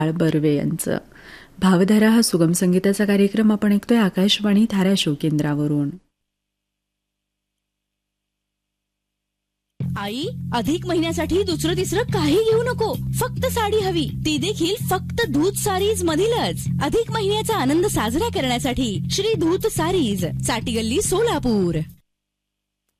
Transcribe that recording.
बर्वे यांचं. भावधारा हा सुगम संगीताचा कार्यक्रम आपण ऐकतोय आकाशवाणी धाराशिव केंद्रावरून. आई, अधिक महिन्यासाठी दुसरं तिसरं काही घेऊ नको, फक्त साडी हवी, ती देखील फक्त दूध सारीज मधीलच. अधिक महिन्याचा आनंद साजरा करण्यासाठी श्री दूध सारीज, चाटी गल्ली, सोलापूर.